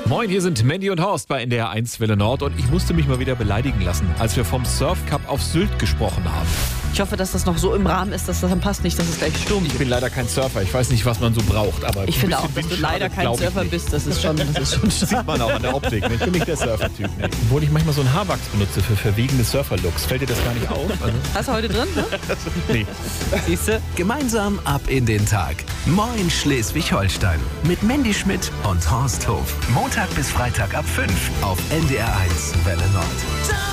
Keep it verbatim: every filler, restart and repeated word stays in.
Moin, hier sind Mandy und Horst bei N D R eins Welle Nord und ich musste mich mal wieder beleidigen lassen, als wir vom Surf Cup auf Sylt gesprochen haben. Ich hoffe, dass das noch so im Rahmen ist, dass das dann passt, nicht, dass es gleich Sturm Ich gibt. bin leider kein Surfer, ich weiß nicht, was man so braucht, aber Ich ein finde bisschen auch, dass du Wind leider schadet, kein glaub ich Surfer nicht. bist, das ist schon, das ist schon Das sieht man auch an der Optik, ne? Ich bin nicht der Surfer-Typ. Ne? Obwohl ich manchmal so einen Haarwachs benutze für verwegene Surfer-Looks. Fällt dir das gar nicht auf? Also, Hast du heute drin, ne? nee. Siehst du? Gemeinsam ab in den Tag. Moin Schleswig-Holstein. Mit Mandy Schmidt und Horst Hof. Montag bis Freitag ab fünf auf N D R eins Welle Nord.